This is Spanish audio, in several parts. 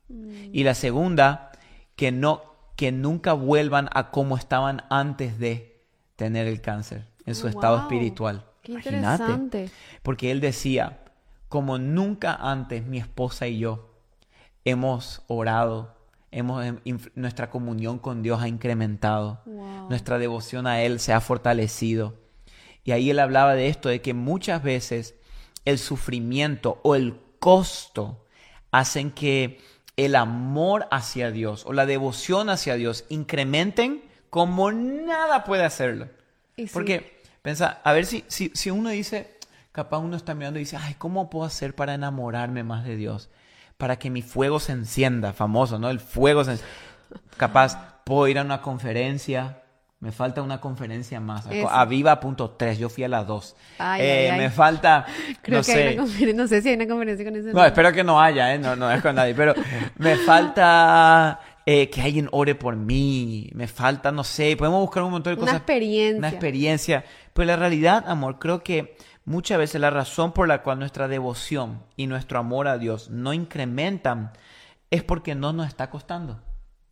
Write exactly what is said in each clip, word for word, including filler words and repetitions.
Mm. Y la segunda, que, no, que nunca vuelvan a como estaban antes de tener el cáncer, en su Oh, estado wow. espiritual. Qué Imagínate. interesante. Porque él decía, como nunca antes mi esposa y yo hemos orado, hemos, inf- nuestra comunión con Dios ha incrementado, Wow. nuestra devoción a Él se ha fortalecido. Y ahí él hablaba de esto, de que muchas veces el sufrimiento o el costo hacen que el amor hacia Dios o la devoción hacia Dios incrementen como nada puede hacerlo. Y sí. Porque, pensa, a ver si, si, si uno dice, capaz uno está mirando y dice, ay, ¿cómo puedo hacer para enamorarme más de Dios? Para que mi fuego se encienda, famoso, ¿no? El fuego se encienda. Capaz, puedo ir a una conferencia, me falta una conferencia más. Eso. A Viva punto tres, yo fui a las dos. Ay, eh, ay, ay. Me falta, Creo no que hay sé. una conferencia, no sé si hay una conferencia con ese No, nombre. espero que no haya, ¿eh? No, no es con nadie, pero me falta eh, que alguien ore por mí, me falta, no sé, podemos buscar un montón de Una cosas. experiencia. Una experiencia. Pero la realidad, amor, creo que muchas veces la razón por la cual nuestra devoción y nuestro amor a Dios no incrementan es porque no nos está costando.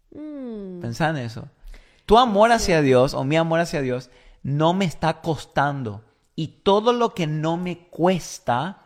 Mm. Pensá en eso. Tu amor hacia Dios o mi amor hacia Dios no me está costando. Y todo lo que no me cuesta,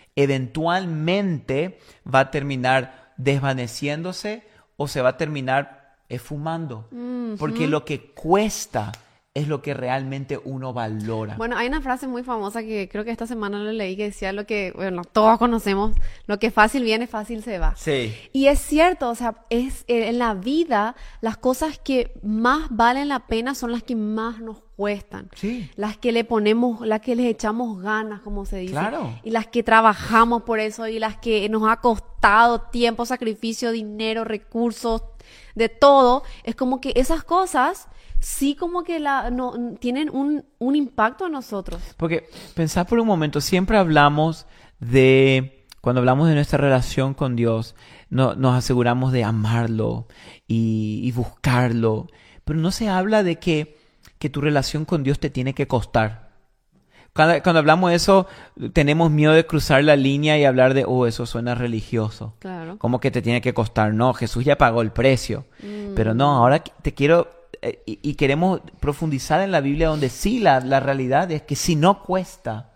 eventualmente va a terminar desvaneciéndose o se va a terminar esfumando. Mm-hmm. Porque lo que cuesta es lo que realmente uno valora. Bueno, hay una frase muy famosa que creo que esta semana lo leí que decía lo que, bueno, todos conocemos, lo que fácil viene, fácil se va. Sí. Y es cierto, o sea, es eh, en la vida las cosas que más valen la pena son las que más nos cuestan. Sí. Las que le ponemos, las que les echamos ganas, como se dice. Claro. Y las que trabajamos por eso y las que nos ha costado tiempo, sacrificio, dinero, recursos, de todo. Es como que esas cosas sí como que la, no, tienen un, un impacto en nosotros. Porque pensá por un momento, siempre hablamos de, cuando hablamos de nuestra relación con Dios, no, nos aseguramos de amarlo y, y buscarlo, pero no se habla de que, que tu relación con Dios te tiene que costar. Cuando, cuando hablamos de eso, tenemos miedo de cruzar la línea y hablar de, oh, eso suena religioso. Claro. Como que te tiene que costar. No, Jesús ya pagó el precio. Mm. Pero no, ahora te quiero... Y, y queremos profundizar en la Biblia donde sí la, la realidad es que si no cuesta,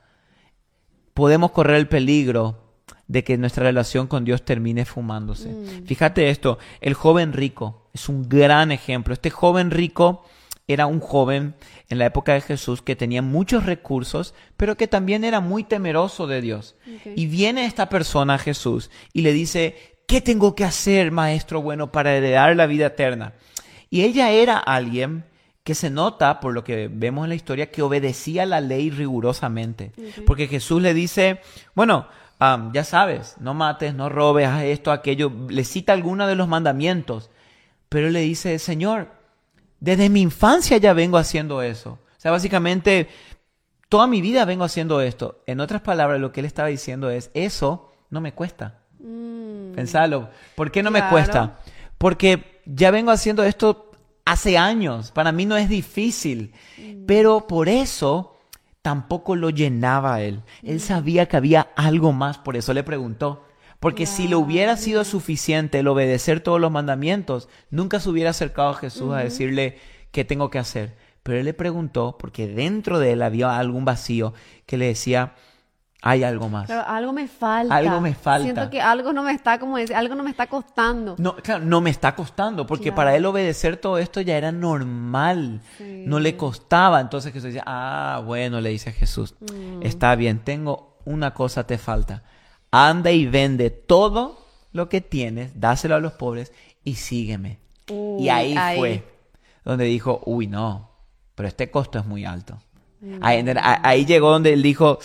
podemos correr el peligro de que nuestra relación con Dios termine fumándose. Mm. Fíjate esto, el joven rico es un gran ejemplo. Este joven rico era un joven en la época de Jesús que tenía muchos recursos, pero que también era muy temeroso de Dios. Okay. Y viene esta persona a Jesús y le dice, ¿qué tengo que hacer, maestro bueno, para heredar la vida eterna? Y ella era alguien que se nota, por lo que vemos en la historia, que obedecía la ley rigurosamente. Okay. Porque Jesús le dice, bueno, um, ya sabes, no mates, no robes, haz esto, aquello. Le cita alguno de los mandamientos. Pero él le dice, Señor, desde mi infancia ya vengo haciendo eso. O sea, básicamente, toda mi vida vengo haciendo esto. En otras palabras, lo que él estaba diciendo es, eso no me cuesta. Mm. Pensalo. ¿Por qué no Claro. me cuesta? Porque ya vengo haciendo esto hace años. Para mí no es difícil. Mm. Pero por eso tampoco lo llenaba a él. Él mm. sabía que había algo más. Por eso le preguntó. Porque claro. si le hubiera sido suficiente el obedecer todos los mandamientos, nunca se hubiera acercado a Jesús uh-huh. a decirle qué tengo que hacer. Pero él le preguntó porque dentro de él había algún vacío que le decía, hay algo más. Claro, algo me falta. Algo me falta. Siento que algo no me está, como decir, algo no me está costando. No, claro, no me está costando, porque claro. para él obedecer todo esto ya era normal. Sí. No le costaba. Entonces Jesús decía, ah, bueno, le dice a Jesús, mm. está bien, tengo una cosa, te falta. Anda y vende todo lo que tienes, dáselo a los pobres y sígueme. Uy, y ahí, ahí fue donde dijo, uy, no, pero este costo es muy alto. Mm. Ahí, ahí llegó donde él dijo,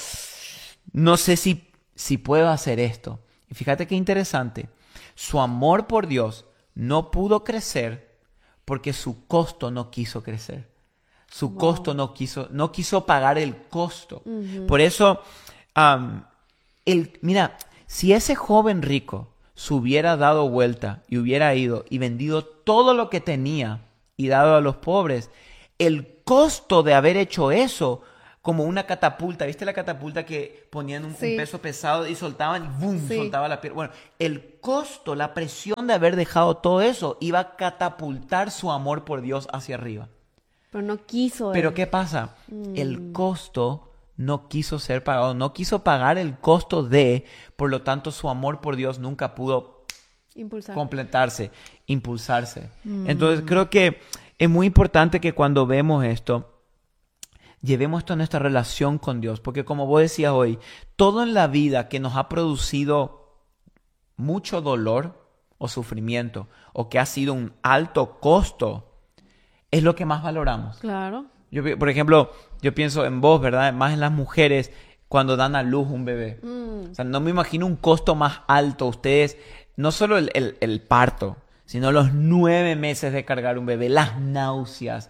no sé si, si puedo hacer esto. Y fíjate qué interesante. Su amor por Dios no pudo crecer porque su costo no quiso crecer. Su wow. costo no quiso, no quiso pagar el costo. Uh-huh. Por eso... Um, El, mira, si ese joven rico se hubiera dado vuelta y hubiera ido y vendido todo lo que tenía y dado a los pobres, el costo de haber hecho eso como una catapulta. ¿Viste la catapulta que ponían un, Sí. un peso pesado y soltaban y ¡boom! Sí. Soltaba la pierna. Bueno, el costo, la presión de haber dejado todo eso iba a catapultar su amor por Dios hacia arriba. Pero no quiso Pero él. ¿qué pasa? El costo no quiso ser pagado, no quiso pagar el costo de, por lo tanto su amor por Dios nunca pudo Impulsar. completarse, impulsarse. Entonces creo que es muy importante que cuando vemos esto, llevemos esto a nuestra relación con Dios, porque como vos decías hoy, todo en la vida que nos ha producido mucho dolor o sufrimiento, o que ha sido un alto costo, es lo que más valoramos. Claro. Yo, pi- por ejemplo, yo pienso en vos, ¿verdad? Más en las mujeres cuando dan a luz un bebé. Mm. O sea, no me imagino un costo más alto. Ustedes, no solo el, el- el parto, sino los nueve meses de cargar un bebé, las náuseas,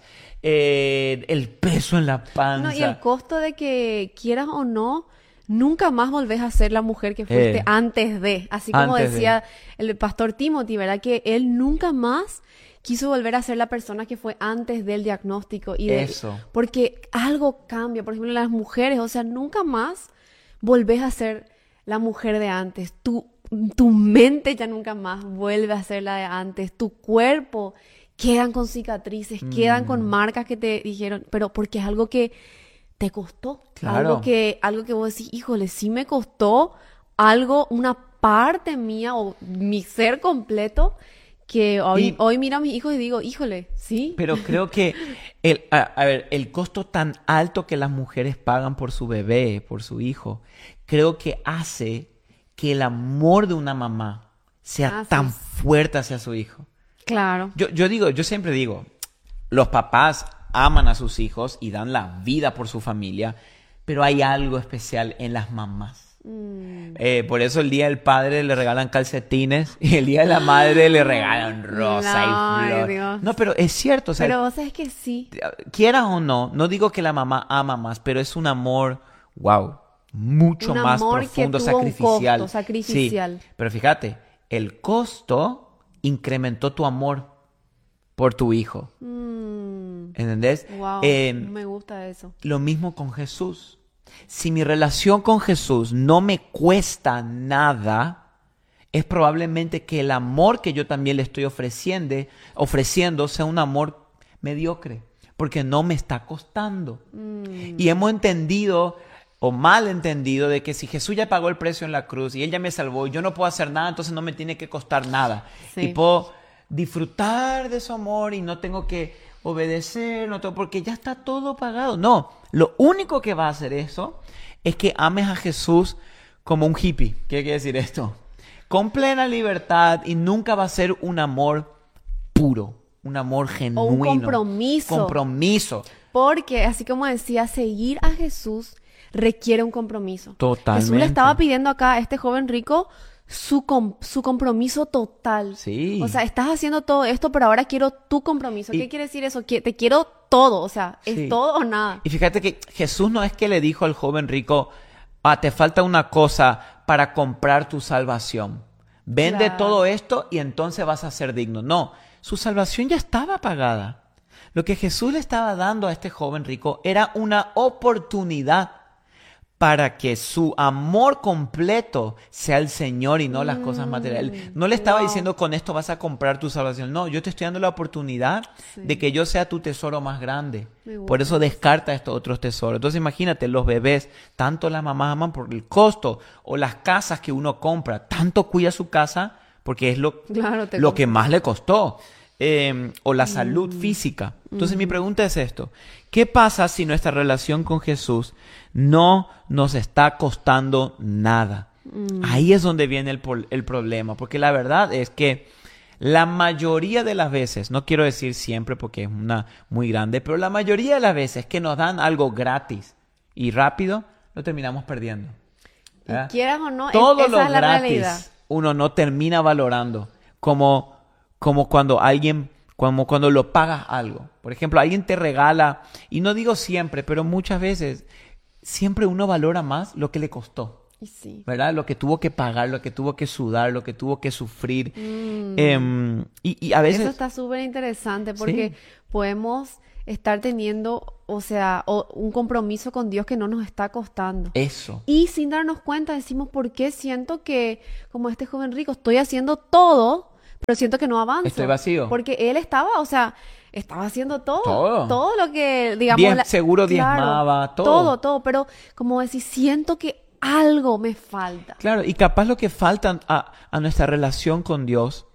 eh, el peso en la panza. No, y el costo de que quieras o no, nunca más volvés a ser la mujer que fuiste Eh. antes de. Así como Antes de. decía el pastor Timothy, ¿verdad? Que él nunca más quiso volver a ser la persona que fue antes del diagnóstico. Y de- Eso. Porque algo cambia. Por ejemplo, las mujeres, o sea, nunca más volvés a ser la mujer de antes. Tu, tu mente ya nunca más vuelve a ser la de antes. Tu cuerpo quedan con cicatrices, quedan Mm. con marcas que te dijeron, pero porque es algo que te costó. Claro. Algo que, algo que vos decís, híjole, sí me costó algo, una parte mía o mi ser completo, que hoy, Y- hoy miro a mis hijos y digo, híjole, sí. Pero creo que el, a, a ver, el costo tan alto que las mujeres pagan por su bebé, por su hijo, creo que hace que el amor de una mamá sea Ah, sí. tan fuerte hacia su hijo. Claro. Yo, yo digo, yo siempre digo, los papás aman a sus hijos y dan la vida por su familia, pero hay algo especial en las mamás. Mm. Eh, por eso el día del padre le regalan calcetines y el día de la madre le regalan rosa Ay, y flor. Dios. No, pero es cierto, o sea, Pero vos sabés que sí. quieras o no, no digo que la mamá ama más, pero es un amor, wow, mucho Un más amor que profundo, tuvo un sacrificial. costo, sacrificial. Sí, pero fíjate, el costo incrementó tu amor por tu hijo. Mm. ¿Entendés? Wow, Eh, me gusta eso. lo mismo con Jesús. Si mi relación con Jesús no me cuesta nada, es probablemente que el amor que yo también le estoy ofreciendo, ofreciendo sea un amor mediocre, porque no me está costando. Mm. Y hemos entendido o mal entendido de que si Jesús ya pagó el precio en la cruz y Él ya me salvó, yo no puedo hacer nada, entonces no me tiene que costar nada. Sí. Y puedo disfrutar de su amor y no tengo que obedecer, no tengo, porque ya está todo pagado. No, lo único que va a hacer eso es que ames a Jesús como un hippie. ¿Qué quiere decir esto? Con plena libertad y nunca va a ser un amor puro, un amor genuino. compromiso. Compromiso. Porque, así como decía, seguir a Jesús requiere un compromiso. Totalmente. Jesús le estaba pidiendo acá a este joven rico su, com- su compromiso total. Sí. O sea, estás haciendo todo esto, pero ahora quiero tu compromiso. Y- ¿Qué quiere decir eso? Que te quiero todo. O sea, es Sí. todo o nada. Y fíjate que Jesús no es que le dijo al joven rico, ah, te falta una cosa para comprar tu salvación. Vende Claro. todo esto y entonces vas a ser digno. No, su salvación ya estaba pagada. Lo que Jesús le estaba dando a este joven rico era una oportunidad para que su amor completo sea el Señor y no las cosas materiales. No le estaba wow. diciendo con esto vas a comprar tu salvación. No, yo te estoy dando la oportunidad Sí. de que yo sea tu tesoro más grande. Me Por gusta eso descarta estos otros tesoros. Entonces imagínate, los bebés, tanto las mamás aman por el costo, o las casas que uno compra, tanto cuida su casa porque es lo, Claro, te lo compro. que más le costó. Eh, o la salud física. Entonces mi pregunta es esto: ¿qué pasa si nuestra relación con Jesús no nos está costando nada? Ahí es donde viene el, por- el problema, porque la verdad es que la mayoría de las veces, no quiero decir siempre porque es una muy grande, pero la mayoría de las veces que nos dan algo gratis y rápido, lo terminamos perdiendo. Y ¿verdad? quieras o no, es- Todo esa lo es la realidad. gratis uno no termina valorando, como, como cuando alguien, como cuando lo pagas algo. Por ejemplo, alguien te regala, y no digo siempre, pero muchas veces, siempre uno valora más lo que le costó, Y sí. ¿verdad? Lo que tuvo que pagar, lo que tuvo que sudar, lo que tuvo que sufrir. Mm. Em, y, y a veces... Eso está súper interesante porque Sí. podemos estar teniendo, o sea, o- un compromiso con Dios que no nos está costando. Eso. Y sin darnos cuenta decimos, ¿por qué siento que, como este joven rico, estoy haciendo todo, pero siento que no avanzo? Estoy vacío. Porque él estaba, o sea, estaba haciendo todo. Todo. Todo lo que, digamos... Diez- la- seguro claro, diezmaba, todo. Todo, todo. Pero como decir, siento que algo me falta. Claro, y capaz lo que falta a, a nuestra relación con Dios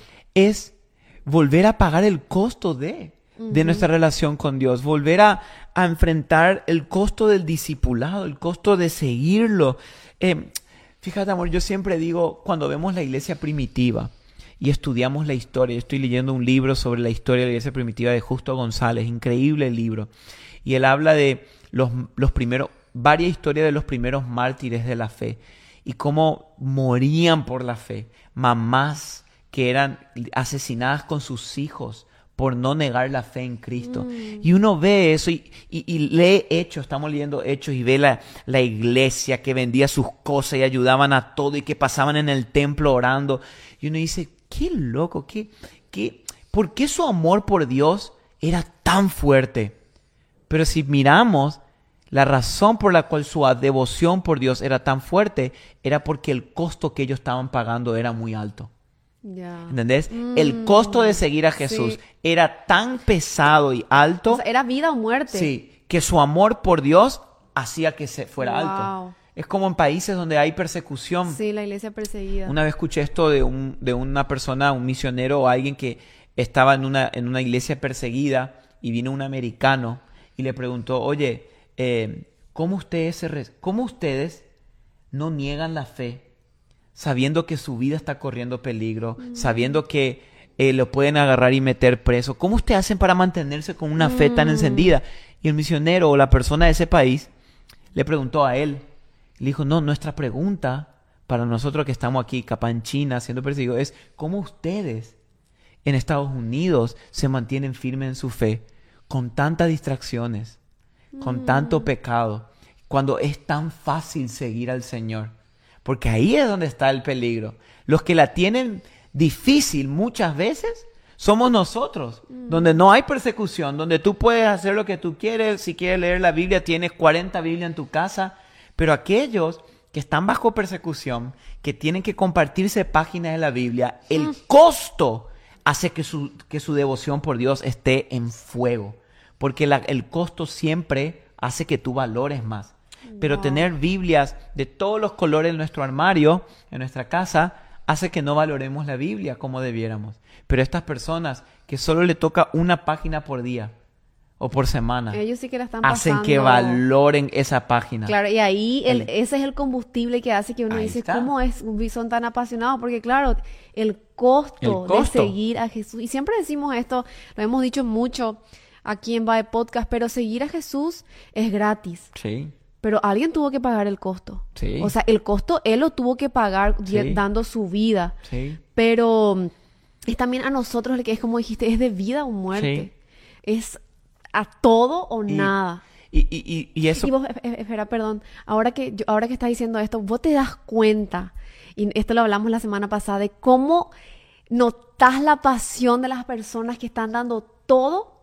es volver a pagar el costo de, de nuestra relación con Dios, volver a, a enfrentar el costo del discipulado, el costo de seguirlo. Eh, fíjate, amor, yo siempre digo, cuando vemos la iglesia primitiva y estudiamos la historia, yo estoy leyendo un libro sobre la historia de la iglesia primitiva de Justo González, increíble libro, y él habla de los, los primeros, varias historias de los primeros mártires de la fe y cómo morían por la fe, mamás que eran asesinadas con sus hijos por no negar la fe en Cristo. Mm. Y uno ve eso y, y, y lee Hechos, estamos leyendo Hechos y ve la, la iglesia que vendía sus cosas y ayudaban a todo y que pasaban en el templo orando. Y uno dice, qué loco, qué, qué, ¿por qué su amor por Dios era tan fuerte? Pero si miramos, la razón por la cual su devoción por Dios era tan fuerte era porque el costo que ellos estaban pagando era muy alto. Ya. ¿Entendés? Mm, el costo de seguir a Jesús sí. era tan pesado y alto, O sea, era vida o muerte. sí, que su amor por Dios hacía que se fuera Wow. alto. Es como en países donde hay persecución. Sí, la iglesia perseguida. Una vez escuché esto de, un, de una persona, un misionero o alguien que estaba en una, en una iglesia perseguida y vino un americano y le preguntó, oye, eh, ¿cómo ustedes, se re- ¿cómo ustedes no niegan la fe sabiendo que su vida está corriendo peligro, mm. sabiendo que eh, lo pueden agarrar y meter preso? ¿Cómo ustedes hacen para mantenerse con una mm. fe tan encendida? Y el misionero o la persona de ese país le preguntó a él, le dijo, no, nuestra pregunta para nosotros que estamos aquí, capaz en China, siendo perseguidos, es ¿cómo ustedes en Estados Unidos se mantienen firmes en su fe con tantas distracciones, mm. con tanto pecado, cuando es tan fácil seguir al Señor? Porque ahí es donde está el peligro. Los que la tienen difícil muchas veces somos nosotros, mm. donde no hay persecución, donde tú puedes hacer lo que tú quieres. Si quieres leer la Biblia, tienes cuarenta Biblias en tu casa. Pero aquellos que están bajo persecución, que tienen que compartirse páginas de la Biblia, el mm. costo hace que su, que su devoción por Dios esté en fuego. Porque la, el costo siempre hace que tú valores más. Pero wow. tener Biblias de todos los colores en nuestro armario, en nuestra casa, hace que no valoremos la Biblia como debiéramos. Pero estas personas que solo le toca una página por día o por semana, ellos sí que la están hacen pasando. que valoren esa página. Claro, y ahí el, El- ese es el combustible que hace que uno Ahí dice, está. ¿cómo es, son tan apasionados? Porque claro, el costo, El costo. de seguir a Jesús, y siempre decimos esto, lo hemos dicho mucho aquí en Bae Podcast, pero seguir a Jesús es gratis. Sí, Pero alguien tuvo que pagar el costo. Sí. O sea, el costo él lo tuvo que pagar di- Sí. dando su vida. sí. Pero mm, es también a nosotros el que es como dijiste, es de vida o muerte. Es a todo o Y- nada. Y, y, y, y eso... Y vos, e- e- espera, perdón, ahora que, yo- ahora que estás diciendo esto, vos te das cuenta, y esto lo hablamos la semana pasada, de cómo notas la pasión de las personas que están dando todo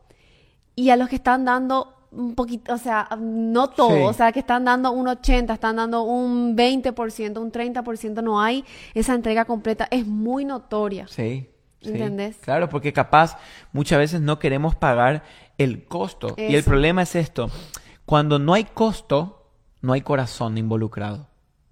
y a los que están dando un poquito, o sea, no todo, Sí. o sea, que están dando un ochenta, están dando un veinte por ciento, un treinta por ciento, no hay esa entrega completa, es muy notoria. Sí, sí. ¿Entendés? Claro, porque capaz muchas veces no queremos pagar el costo. Y el Eso. problema es esto. Cuando no hay costo, no hay corazón involucrado.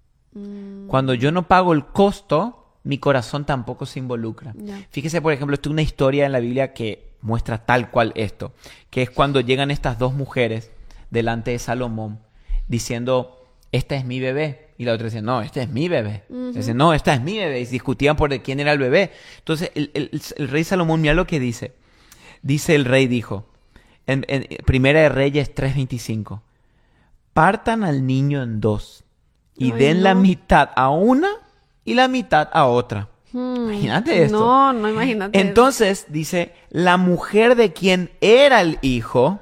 Mm, Cuando yo no pago el costo, mi corazón tampoco se involucra. Ya. Fíjese, por ejemplo, esto es una historia en la Biblia que muestra tal cual esto, que es cuando llegan estas dos mujeres delante de Salomón diciendo, esta es mi bebé. Y la otra dice, no, este es mi bebé. Ujú. Dice, no, esta es mi bebé. Y discutían por de quién era el bebé. Entonces, el, el- el rey Salomón, mira lo que dice. Dice el rey, dijo, en, en Primera de Reyes tres veinticinco, partan al niño en dos y Ay, den la no. mitad a una y la mitad a otra. Hmm. Imagínate esto. No, no imagínate. eso. Entonces, dice, la mujer de quien era el hijo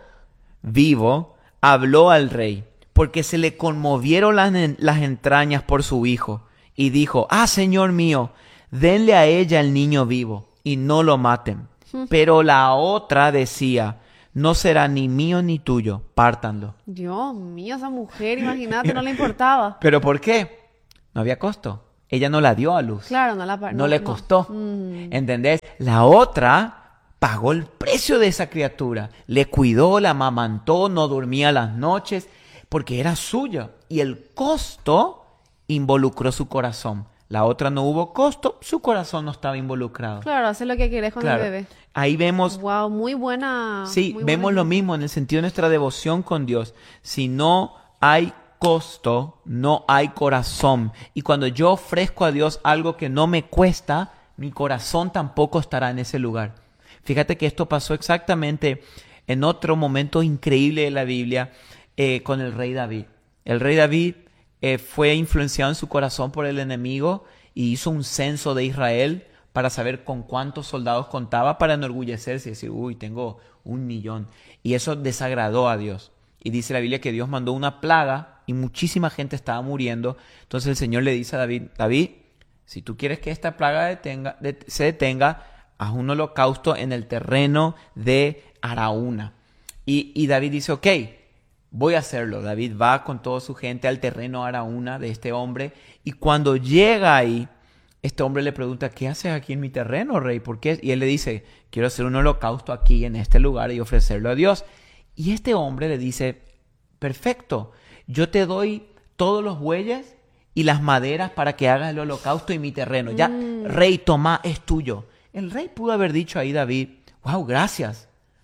vivo habló al rey, porque se le conmovieron las, en- las entrañas por su hijo, y dijo, ah, señor mío, denle a ella el niño vivo, y no lo maten. Pero la otra decía, no será ni mío ni tuyo, pártanlo. Dios mío, esa mujer, imagínate, no le importaba. ¿Pero por qué? No había costo. Ella no la dio a luz. Claro, no la No, no, le no. costó. Mm. ¿Entendés? La otra pagó el precio de esa criatura. Le cuidó, la amamantó, no dormía las noches, porque era suya. Y el costo involucró su corazón. La otra no hubo costo, su corazón no estaba involucrado. Claro, hace lo que querés con Claro. el bebé. Ahí vemos, Wow, muy buena. sí, muy vemos buena. lo mismo en el sentido de nuestra devoción con Dios. Si no hay costo, no hay corazón. Y cuando yo ofrezco a Dios algo que no me cuesta, mi corazón tampoco estará en ese lugar. Fíjate que esto pasó exactamente en otro momento increíble de la Biblia eh, con el rey David. El rey David eh, fue influenciado en su corazón por el enemigo y hizo un censo de Israel para saber con cuántos soldados contaba, para enorgullecerse y decir, uy, tengo un millón. Y eso desagradó a Dios. Y dice la Biblia que Dios mandó una plaga y muchísima gente estaba muriendo. Entonces el Señor le dice a David, David, si tú quieres que esta plaga detenga, de, se detenga, haz un holocausto en el terreno de Araúna. Y, y David dice, ok, voy a hacerlo. David va con toda su gente al terreno Araúna de este hombre. Y cuando llega ahí, este hombre le pregunta, ¿qué haces aquí en mi terreno, rey? ¿Por qué? Y él le dice, quiero hacer un holocausto aquí en este lugar y ofrecerlo a Dios. Y este hombre le dice, perfecto, yo te doy todos los bueyes y las maderas para que hagas el holocausto en mi terreno. Ya, Mm. rey, toma, es tuyo. El rey pudo haber dicho ahí, David, wow, gracias.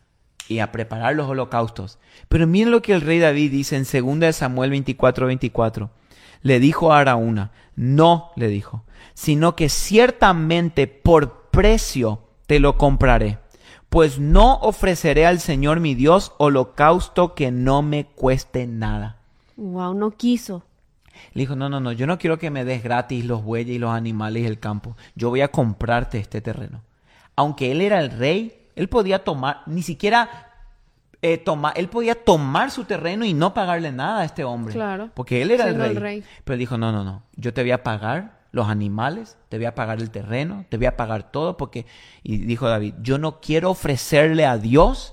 Y a preparar los holocaustos. Pero miren lo que el rey David dice en segunda de Samuel veinticuatro veinticuatro. Le dijo a Araúna, no, le dijo, sino que ciertamente por precio te lo compraré. Pues no ofreceré al Señor mi Dios holocausto que no me cueste nada. Wow, no quiso. Le dijo, no, no, no, yo no quiero que me des gratis los bueyes y los animales y el campo. Yo voy a comprarte este terreno. Aunque él era el rey, él podía tomar, ni siquiera eh, tomar, él podía tomar su terreno y no pagarle nada a este hombre. Claro. Porque él era el Siendo rey. el rey. Pero dijo, no, no, no, yo te voy a pagar los animales, te voy a pagar el terreno, te voy a pagar todo, porque, y dijo David, yo no quiero ofrecerle a Dios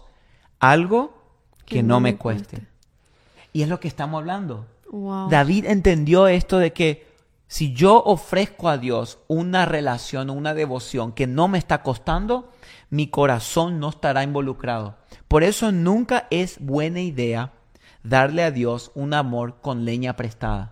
algo que, que no, no me cueste. cueste. Y es lo que estamos hablando. Wow. David entendió esto de que si yo ofrezco a Dios una relación, una devoción que no me está costando, mi corazón no estará involucrado. Por eso nunca es buena idea darle a Dios un amor con leña prestada.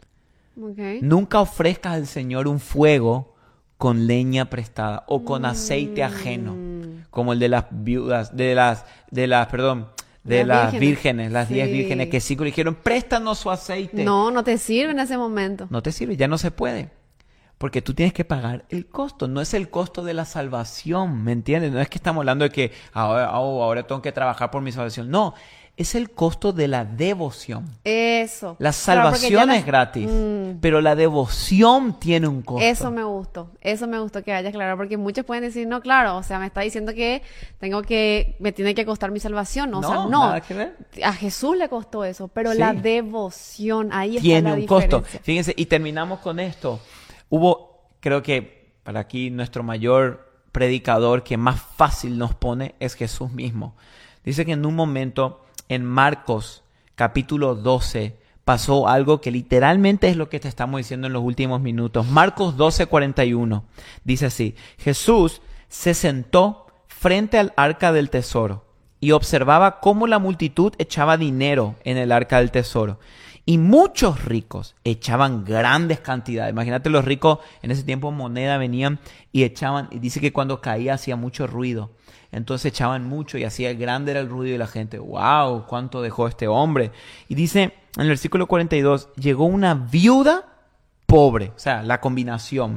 Okay. Nunca ofrezcas al Señor un fuego con leña prestada o con Mm. aceite ajeno, como el de las viudas, de las, de las, perdón, de Las las vírgenes. vírgenes, las diez Sí. vírgenes que sí dijeron, préstanos su aceite. No, no te sirve en ese momento. No te sirve, ya no se puede. Porque tú tienes que pagar el costo. No es el costo de la salvación, ¿me entiendes? No es que estamos hablando de que ahora, oh, ahora tengo que trabajar por mi salvación. No, es el costo de la devoción. Eso. La Claro, porque salvación ya es la- gratis, Mm. pero la devoción tiene un costo. Eso me gustó, eso me gustó que hayas claro, porque muchos pueden decir, no, claro, o sea, me está diciendo que tengo que, me tiene que costar mi salvación, ¿no? O sea, No, no, nada que ver. a Jesús le costó eso, pero Sí. la devoción, ahí está Tiene la un diferencia. costo. Fíjense, y terminamos con esto. Hubo, creo que para aquí nuestro mayor predicador que más fácil nos pone es Jesús mismo. Dice que en un momento en Marcos capítulo doce pasó algo que literalmente es lo que te estamos diciendo en los últimos minutos. Marcos doce cuarenta y uno dice así: Jesús se sentó frente al arca del tesoro y observaba cómo la multitud echaba dinero en el arca del tesoro. Y muchos ricos echaban grandes cantidades. Imagínate, los ricos en ese tiempo moneda venían y echaban, y dice que cuando caía hacía mucho ruido. Entonces echaban mucho y hacía grande era el ruido y la gente, wow, cuánto dejó este hombre. Y dice en el versículo cuarenta y dos, llegó una viuda pobre, o sea, la combinación,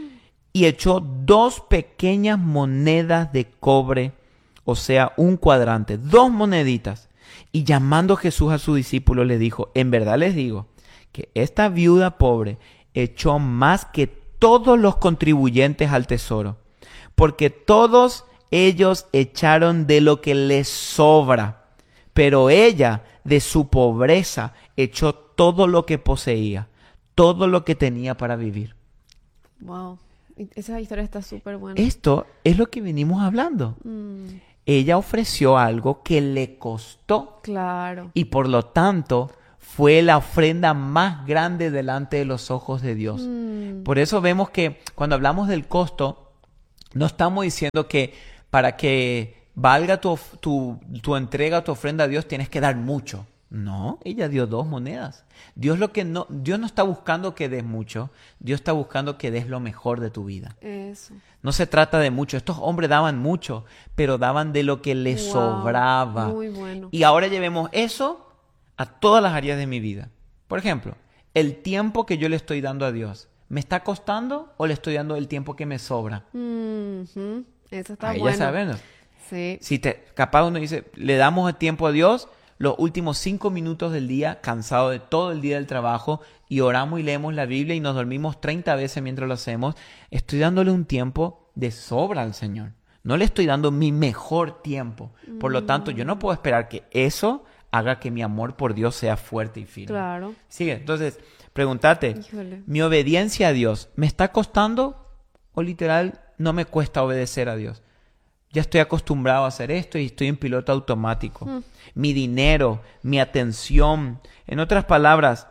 y echó dos pequeñas monedas de cobre, o sea, un cuadrante, dos moneditas. Y llamando Jesús a sus discípulos le dijo, en verdad les digo que esta viuda pobre echó más que todos los contribuyentes al tesoro, porque todos ellos echaron de lo que les sobra, pero ella de su pobreza echó todo lo que poseía, todo lo que tenía para vivir. Wow, esa historia está súper buena. Esto es lo que venimos hablando. Mm. ella ofreció algo que le costó. Claro. Y por lo tanto, fue la ofrenda más grande delante de los ojos de Dios. Mm. Por eso vemos que cuando hablamos del costo, no estamos diciendo que para que valga tu, tu, tu entrega, tu ofrenda a Dios, tienes que dar mucho. No, ella dio dos monedas. Dios, lo que no, Dios no está buscando que des mucho, Dios está buscando que des lo mejor de tu vida. Eso. No se trata de mucho. Estos hombres daban mucho, pero daban de lo que les Wow, sobraba. muy bueno. Y ahora llevemos eso a todas las áreas de mi vida. Por ejemplo, el tiempo que yo le estoy dando a Dios, ¿me está costando o le estoy dando el tiempo que me sobra? Mm-hmm. Eso está Ahí bueno. ya saben, ¿no? Sí. Si te, capaz uno dice, le damos el tiempo a Dios, los últimos cinco minutos del día, cansado de todo el día del trabajo, y oramos y leemos la Biblia y nos dormimos treinta veces mientras lo hacemos, estoy dándole un tiempo de sobra al Señor. No le estoy dando mi mejor tiempo. Por lo tanto, yo no puedo esperar que eso haga que mi amor por Dios sea fuerte y firme. Claro. Sigue, entonces, pregúntate, Híjole. ¿mi obediencia a Dios me está costando o literal no me cuesta obedecer a Dios? Ya estoy acostumbrado a hacer esto y estoy en piloto automático. Mm. Mi dinero, mi atención. En otras palabras,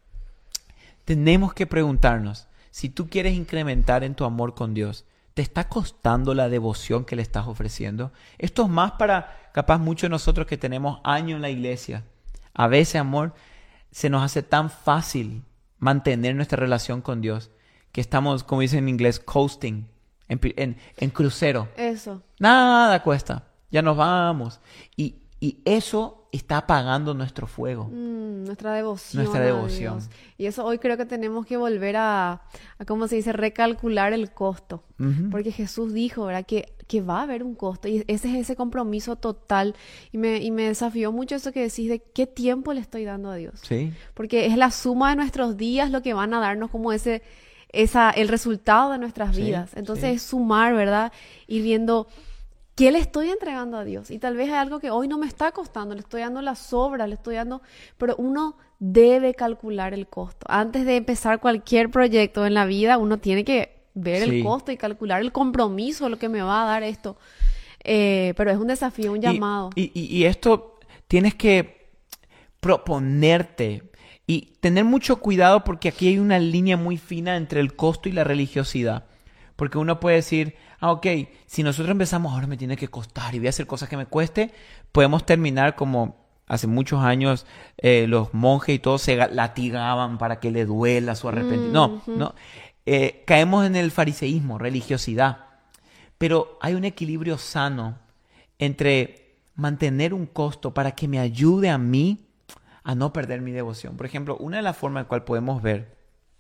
tenemos que preguntarnos, si tú quieres incrementar en tu amor con Dios, ¿te está costando la devoción que le estás ofreciendo? Esto es más para, capaz, muchos de nosotros que tenemos años en la iglesia. A veces, amor, se nos hace tan fácil mantener nuestra relación con Dios que estamos, como dicen en inglés, coasting. En, en, en crucero. Eso. Nada cuesta. Ya nos vamos. Y, y eso está apagando nuestro fuego. Mm, nuestra devoción. Nuestra a devoción. Dios. Y eso hoy creo que tenemos que volver a, a ¿cómo se dice? Recalcular el costo. Uh-huh. Porque Jesús dijo, ¿verdad? Que, que va a haber un costo. Y ese es ese compromiso total. Y me, y me desafió mucho eso que decís de qué tiempo le estoy dando a Dios. Sí. Porque es la suma de nuestros días lo que van a darnos como ese... Esa, el resultado de nuestras sí, vidas. Entonces sí. es sumar, ¿verdad? Ir viendo qué le estoy entregando a Dios. Y tal vez hay algo que hoy no me está costando, le estoy dando la sobra, le estoy dando... Pero uno debe calcular el costo. Antes de empezar cualquier proyecto en la vida, uno tiene que ver sí. el costo y calcular el compromiso, lo que me va a dar esto. Eh, pero es un desafío, un llamado. Y, y, y esto tienes que proponerte... Y tener mucho cuidado porque aquí hay una línea muy fina entre el costo y la religiosidad. Porque uno puede decir, ah, ok, si nosotros empezamos, ahora me tiene que costar y voy a hacer cosas que me cueste, podemos terminar como hace muchos años eh, los monjes y todos se latigaban para que le duela su arrepentimiento. Mm-hmm. No, no. Eh, caemos en el fariseísmo, religiosidad. Pero hay un equilibrio sano entre mantener un costo para que me ayude a mí a no perder mi devoción. Por ejemplo, una de las formas en la cual podemos ver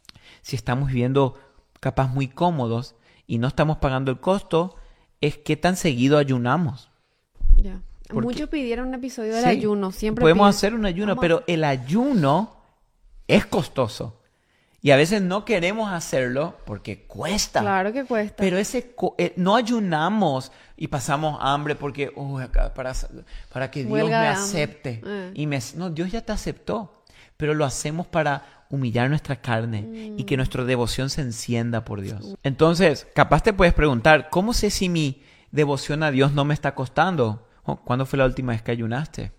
si estamos viviendo capaz muy cómodos y no estamos pagando el costo es qué tan seguido ayunamos. Ya. Porque, muchos pidieron un episodio del sí, ayuno. Siempre podemos piden, hacer un ayuno, vamos. Pero el ayuno es costoso. Y a veces no queremos hacerlo porque cuesta. Claro que cuesta. Pero ese eh, no ayunamos y pasamos hambre porque oh, acá, para, para que Dios Huelga me acepte. Eh. Y me, no, Dios ya te aceptó. Pero lo hacemos para humillar nuestra carne mm. y que nuestra devoción se encienda por Dios. Entonces, capaz te puedes preguntar, ¿cómo sé si mi devoción a Dios no me está costando? Oh, ¿cuándo fue la última vez que ayunaste?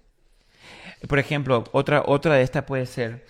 Por ejemplo, otra, otra de estas puede ser...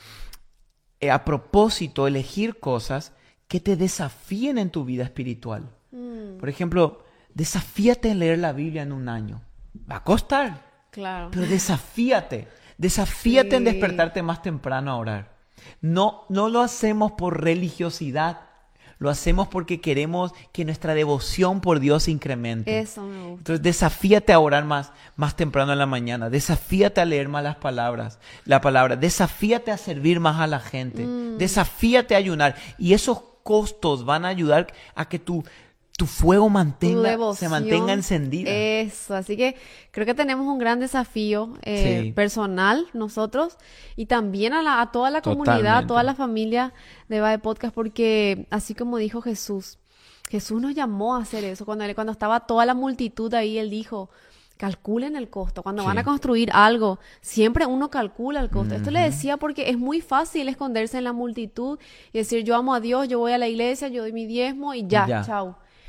a propósito, elegir cosas que te desafíen en tu vida espiritual. Mm. Por ejemplo, desafíate en leer la Biblia en un año. Va a costar. Claro. Pero desafíate. Desafíate sí. en despertarte más temprano a orar. No, no lo hacemos por religiosidad. Lo hacemos porque queremos que nuestra devoción por Dios se incremente. Eso me gusta. Entonces, desafíate a orar más, más temprano en la mañana. Desafíate a leer más las palabras, la palabra. Desafíate a servir más a la gente. Mm. Desafíate a ayunar. Y esos costos van a ayudar a que tu, tu fuego mantenga, devoción, se mantenga encendida. Eso. Así que creo que tenemos un gran desafío eh, sí. personal nosotros y también a, la, a toda la comunidad, Totalmente. a toda la familia de Bae Podcast, porque así como dijo Jesús, Jesús nos llamó a hacer eso. Cuando, él, cuando estaba toda la multitud ahí, Él dijo, calculen el costo. Cuando sí. van a construir algo, siempre uno calcula el costo. Uh-huh. Esto le decía porque es muy fácil esconderse en la multitud y decir, yo amo a Dios, yo voy a la iglesia, yo doy mi diezmo y ya, ya. chao.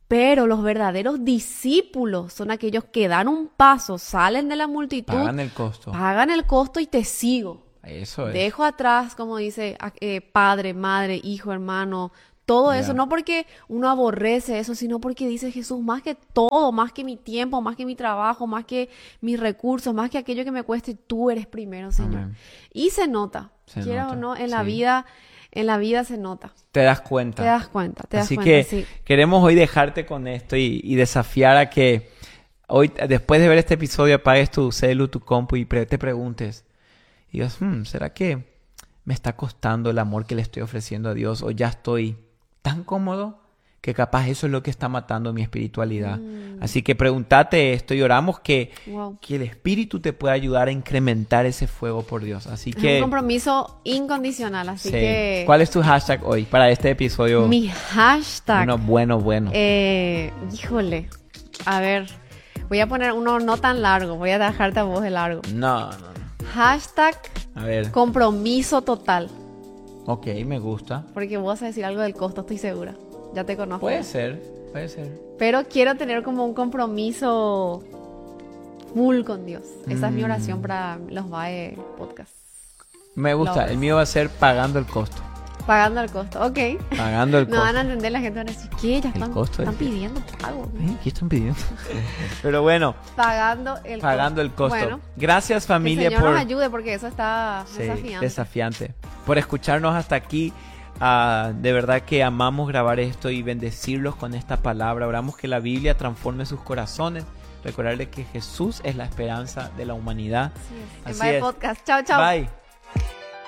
Pero los verdaderos discípulos son aquellos que dan un paso, salen de la multitud, Pagan el costo. pagan el costo y te sigo. Eso es. Dejo atrás, como dice, eh, padre, madre, hijo, hermano, todo Ya. eso. No porque uno aborrece eso, sino porque dice Jesús, más que todo, más que mi tiempo, más que mi trabajo, más que mis recursos, más que aquello que me cueste, tú eres primero, Señor. Amén. Y se nota, Se quiera nota, o no, en la sí. vida, en la vida se nota. Te das cuenta. Te das cuenta, te das Así cuenta, que sí. queremos hoy dejarte con esto y, y desafiar a que hoy, después de ver este episodio, apagues tu celu, tu compu y pre- te preguntes. Y digas, hmm, ¿será que me está costando el amor que le estoy ofreciendo a Dios? ¿O ya estoy tan cómodo que capaz eso es lo que está matando mi espiritualidad? Mm. Así que pregúntate esto y oramos que, Wow. que el Espíritu te pueda ayudar a incrementar ese fuego por Dios. Así Es que... un compromiso incondicional, así sí. que... ¿Cuál es tu hashtag hoy para este episodio? Mi hashtag... Uno bueno, bueno. Eh, híjole, a ver, voy a poner uno no tan largo, voy a dejarte a vos de largo. No, no, no. Hashtag A ver. compromiso total, Ok, me gusta. porque vos vas a decir algo del costo, estoy segura, ya te conozco. Puede ser, puede ser. Pero quiero tener como un compromiso full con Dios. Esa es mi Mm. oración para los V A E podcast. Me gusta. Lo- El mío va a ser pagando el costo. Pagando el costo, ok. Pagando el No costo. van a entender, la gente va a decir, ¿qué? Ya El están, costo están del- pidiendo pago. ¿Eh? ¿Qué están pidiendo? Pero bueno, Pagando el pagando el costo. Bueno, Gracias que el familia Señor por... nos ayude porque eso está Sí, desafiante. desafiante. Por escucharnos hasta aquí. Ah, de verdad que amamos grabar esto y bendecirlos con esta palabra. Oramos que la Biblia transforme sus corazones. Recordarles que Jesús es la esperanza de la humanidad. Así es. Así En Bye es. Podcast. Chao, chao. Bye.